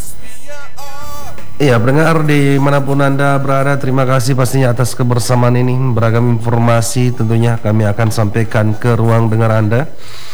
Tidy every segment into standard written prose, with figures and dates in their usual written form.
Iya, pendengar dimanapun Anda berada, terima kasih pastinya atas kebersamaan ini. Beragam informasi tentunya kami akan sampaikan ke ruang dengar Anda.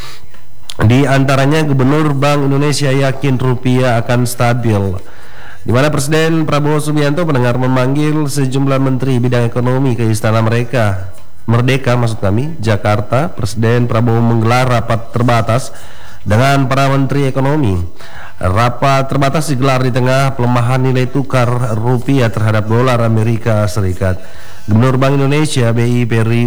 Di antaranya Gubernur Bank Indonesia yakin rupiah akan stabil, di mana Presiden Prabowo Subianto mendengar memanggil sejumlah menteri bidang ekonomi ke istana Merdeka maksud kami, Jakarta. Presiden Prabowo menggelar rapat terbatas dengan para menteri ekonomi. Rapat terbatas digelar di tengah pelemahan nilai tukar rupiah terhadap dolar Amerika Serikat. Gubernur Bank Indonesia BI Peri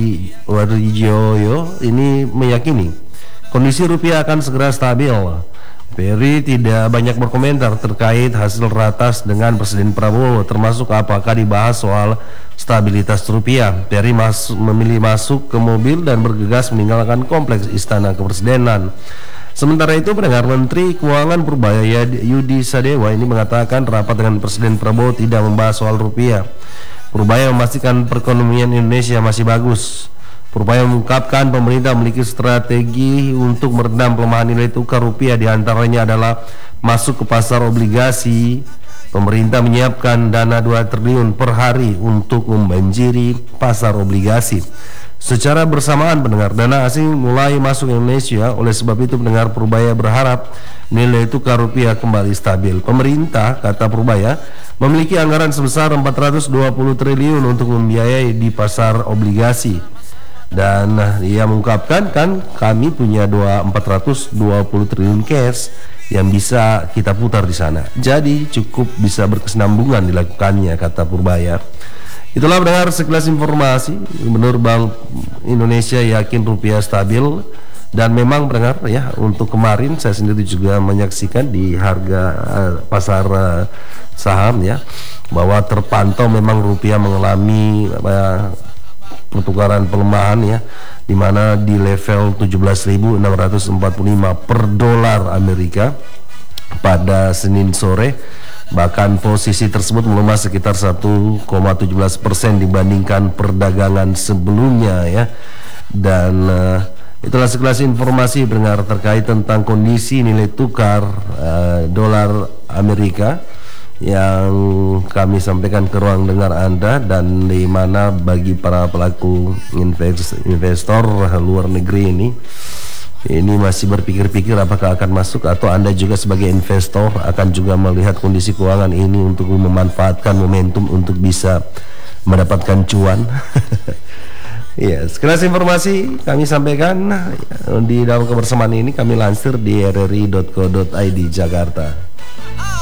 Warjioyo ini meyakini kondisi rupiah akan segera stabil. Peri tidak banyak berkomentar terkait hasil ratas dengan Presiden Prabowo, termasuk apakah dibahas soal stabilitas rupiah. Peri memilih masuk ke mobil dan bergegas meninggalkan kompleks Istana Kepresidenan. Sementara itu, pendengar, Menteri Keuangan Purbaya Yudi Sadewa ini mengatakan rapat dengan Presiden Prabowo tidak membahas soal rupiah. Purbaya memastikan perekonomian Indonesia masih bagus. Purbaya mengungkapkan pemerintah memiliki strategi untuk meredam pelemahan nilai tukar rupiah, diantaranya adalah masuk ke pasar obligasi. Pemerintah menyiapkan dana 2 triliun per hari untuk membanjiri pasar obligasi. Secara bersamaan, pendengar, dana asing mulai masuk Indonesia. Oleh sebab itu, pendengar, Purbaya berharap nilai tukar rupiah kembali stabil. Pemerintah, kata Purbaya, memiliki anggaran sebesar 420 triliun untuk membiayai di pasar obligasi. Dan ia mengungkapkan, kan kami punya 420 triliun cash yang bisa kita putar di sana. Jadi cukup bisa berkesinambungan dilakukannya, kata Purbaya. Itulah pendengar sekilas informasi. Gubernur Bank Indonesia yakin rupiah stabil, dan memang pendengar ya, untuk kemarin saya sendiri juga menyaksikan di harga pasar saham ya, bahwa terpantau memang rupiah mengalami pertukaran pelemahan ya, di mana di level 17.645 per dolar Amerika pada Senin sore. Bahkan posisi tersebut melemah sekitar 1,17% dibandingkan perdagangan sebelumnya ya. Dan itulah sekilas informasi pendengar terkait tentang kondisi nilai tukar dolar Amerika yang kami sampaikan ke ruang dengar Anda, dan di mana bagi para pelaku investor luar negeri ini masih berpikir-pikir apakah akan masuk, atau Anda juga sebagai investor akan juga melihat kondisi keuangan ini untuk memanfaatkan momentum untuk bisa mendapatkan cuan. Ya, sekilas informasi kami sampaikan di dalam kebersamaan ini, kami lansir di rri.co.id Jakarta.